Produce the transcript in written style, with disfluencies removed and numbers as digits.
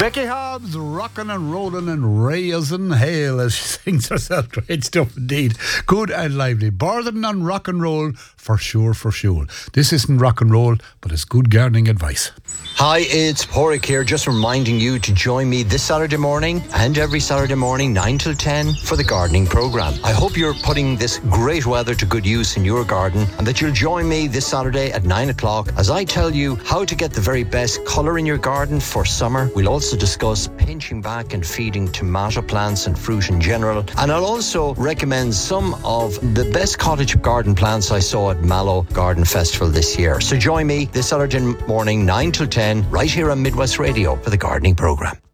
Becky Hobbs, rockin' and rollin' and raising hail as she sings herself. Great stuff indeed. Good and lively. Bordering on rock and roll for sure, for sure. This isn't rock and roll, but it's good gardening advice. Hi, it's Porrick here, just reminding you to join me this Saturday morning and every Saturday morning 9 till 10 for the gardening programme. I hope you're putting this great weather to good use in your garden and that you'll join me this Saturday at 9 o'clock as I tell you how to get the very best colour in your garden for summer. We'll also discuss pinching back and feeding tomato plants and fruit in general, and I'll also recommend some of the best cottage garden plants I saw at Mallow Garden Festival this year. So join me this Saturday morning 9 till 10 right here on Midwest Radio for the gardening programme.